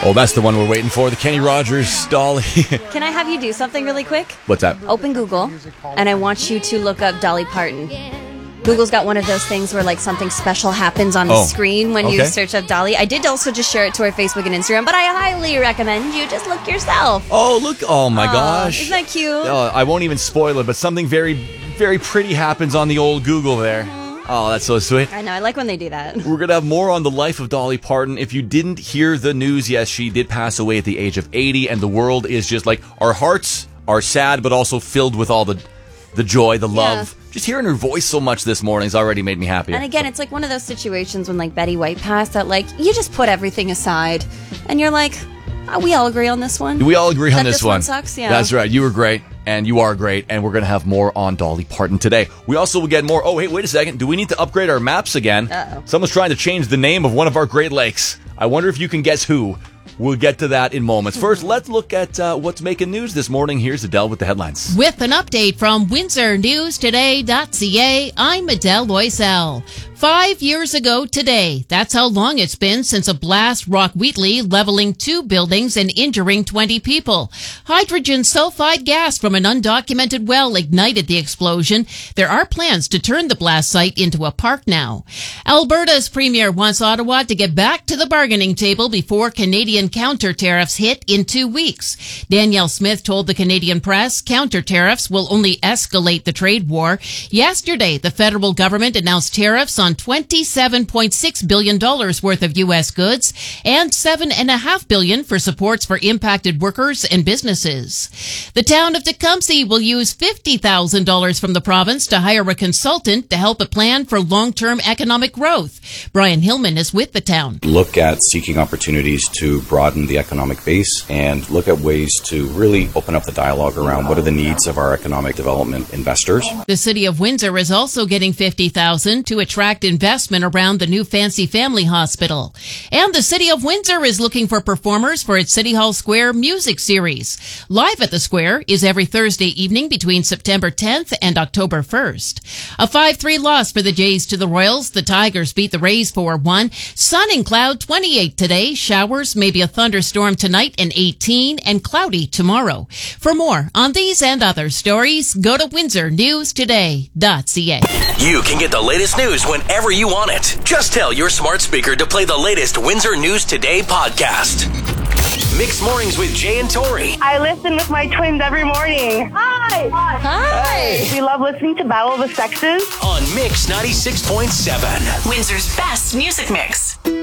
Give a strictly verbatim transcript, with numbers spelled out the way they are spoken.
Oh, that's the one we're waiting for. The Kenny Rogers Dolly. Can I have you do something really quick? What's that? Open Google, and I want you to look up Dolly Parton. Google's got one of those things where like something special happens on the Oh, screen when okay. you search up Dolly. I did also just share it to our Facebook and Instagram, but I highly recommend you just look yourself. Oh, look. Oh, my Aw, gosh. Isn't that cute? Uh, I won't even spoil it, but something very, very pretty happens on the old Google there. Oh, that's so sweet. I know. I like when they do that. We're going to have more on the life of Dolly Parton. If you didn't hear the news, yes, she did pass away at the age of eighty, and the world is just like, our hearts are sad, but also filled with all the the joy, the love. Yeah. Just hearing her voice so much this morning has already made me happy. And again, it's like one of those situations when like Betty White passed that like you just put everything aside and you're like, oh, we all agree on this one. We all agree on That this, this one. one sucks, yeah. That's right. You were great, and you are great, and we're going to have more on Dolly Parton today. We also will get more. Oh, hey, wait a second. Do we need to upgrade our maps again? Uh-oh. Someone's trying to change the name of one of our Great Lakes. I wonder if you can guess who. We'll get to that in moments. First, let's look at uh, what's making news this morning. Here's Adele with the headlines. With an update from Windsor News Today dot C A, I'm Adele Loisel. Five years ago today, that's how long it's been since a blast rocked Wheatley, leveling two buildings and injuring twenty people. Hydrogen sulfide gas from an undocumented well ignited the explosion. There are plans to turn the blast site into a park now. Alberta's premier wants Ottawa to get back to the bargaining table before Canadian counter tariffs hit in two weeks. Danielle Smith told the Canadian press counter tariffs will only escalate the trade war. Yesterday, the federal government announced tariffs on twenty-seven point six billion dollars worth of U S goods and seven point five billion dollars for supports for impacted workers and businesses. The town of Tecumseh will use fifty thousand dollars from the province to hire a consultant to help it plan for long-term economic growth. Brian Hillman is with the town. Look at seeking opportunities to broaden the economic base and look at ways to really open up the dialogue around what are the needs of our economic development investors. The city of Windsor is also getting fifty thousand dollars to attract investment around the new Fancy Family Hospital. And the city of Windsor is looking for performers for its City Hall Square music series. Live at the Square is every Thursday evening between September tenth and October first. A five three loss for the Jays to the Royals. The Tigers beat the Rays four one. Sun and cloud twenty-eight today. Showers, maybe a thunderstorm tonight and eighteen, and cloudy tomorrow. For more on these and other stories, go to windsor news today dot C A. You can get the latest news whenever you want it. Just tell your smart speaker to play the latest Windsor News Today podcast. Mixed Mornings with Jay and Tori. I listen with my twins every morning. Hi! Hi. We love listening to Battle of the Sexes. On Mix ninety-six point seven. Windsor's best music mix.